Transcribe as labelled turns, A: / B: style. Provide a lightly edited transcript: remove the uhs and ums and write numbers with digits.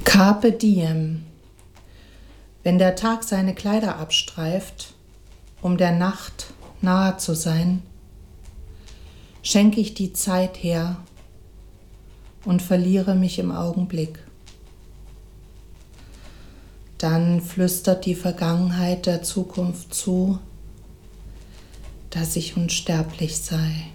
A: Carpe diem. Wenn der Tag seine Kleider abstreift, um der Nacht nahe zu sein, schenke ich die Zeit her und verliere mich im Augenblick. Dann flüstert die Vergangenheit der Zukunft zu, dass ich unsterblich sei.